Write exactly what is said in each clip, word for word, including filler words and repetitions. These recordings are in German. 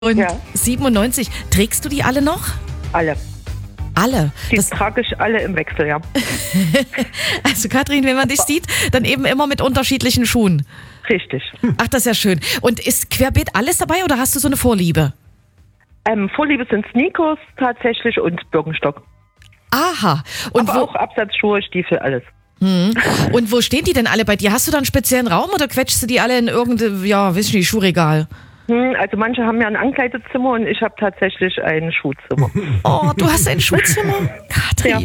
Und Ja. siebenundneunzig, trägst du die alle noch? Alle. Alle? Die Das, trage ich alle im Wechsel, ja. also Katrin, wenn man dich sieht, dann eben immer mit unterschiedlichen Schuhen. Richtig. Ach, das ist ja schön. Und ist querbeet alles dabei oder hast du so eine Vorliebe? Ähm, Vorliebe sind Sneakers tatsächlich und Birkenstock. Aha. Und Aber wo, auch Absatzschuhe, Stiefel, alles. und wo stehen die denn alle bei dir? Hast du da einen speziellen Raum oder quetschst du die alle in irgendein, ja, weiß ich nicht, Schuhregal? Hm, also manche haben ja ein Ankleidezimmer und ich habe tatsächlich ein Schuhzimmer. Oh, du hast ein Schuhzimmer? Katrin.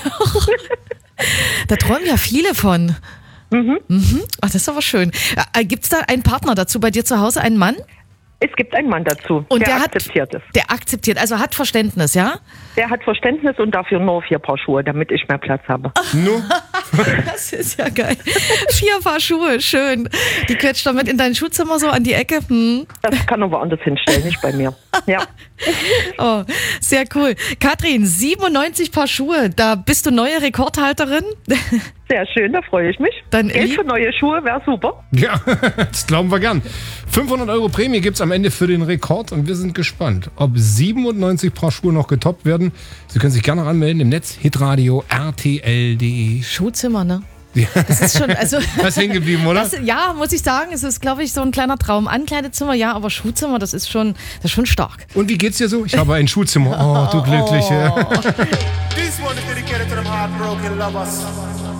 Da träumen ja viele von. Mhm. Mhm. Ach, das ist aber schön. Gibt es da einen Partner dazu bei dir zu Hause, einen Mann? Es gibt einen Mann dazu, Und der, der hat- akzeptiert es. Der akzeptiert, also hat Verständnis, ja? Der hat Verständnis und dafür nur vier Paar Schuhe, damit ich mehr Platz habe. No? Das ist ja geil. Vier Paar Schuhe, schön. Die quetscht damit in dein Schuhzimmer so an die Ecke. Hm. Das kann er woanders hinstellen, nicht bei mir. Ja. Oh, sehr cool. Katrin, siebenundneunzig Paar Schuhe, da bist du neue Rekordhalterin. Sehr schön, da freue ich mich. Dann Geld lieb- für neue Schuhe wäre super. Ja, das glauben wir gern. fünfhundert Euro Prämie gibt's am Ende für den Rekord und wir sind gespannt, ob siebenundneunzig Paar Schuhe noch getoppt werden. Sie können sich gerne noch anmelden im Netz, hitradio R T L punkt de. Schuhzimmer, ne? Das ist schon, also. Das ist hängen geblieben, oder? Das, ja, muss ich sagen, es ist, glaube ich, so ein kleiner Traum. Ankleidezimmer, ja, aber Schuhzimmer, das ist schon, das ist schon stark. Und wie geht's dir so? Ich habe ein Schulzimmer. Oh, du Glückliche. This one is dedicated to them heartbroken lovers.